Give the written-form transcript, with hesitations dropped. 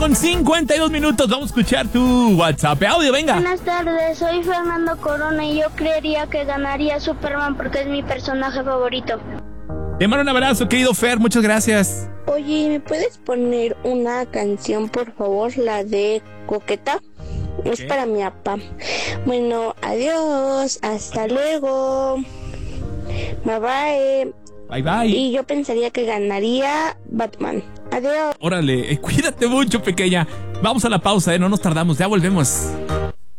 8:52. Vamos a escuchar tu WhatsApp audio, venga. Buenas tardes, soy Fernando Corona y yo creería que ganaría Superman porque es mi personaje favorito. Te mando un abrazo, querido Fer, muchas gracias. Oye, ¿me puedes poner una canción, por favor? La de Coqueta. Es para mi papá. Bueno, adiós, hasta luego. Bye bye. Bye bye. Y yo pensaría que ganaría Batman. Adiós. Órale, cuídate mucho, pequeña. Vamos a la pausa, no nos tardamos, ya volvemos.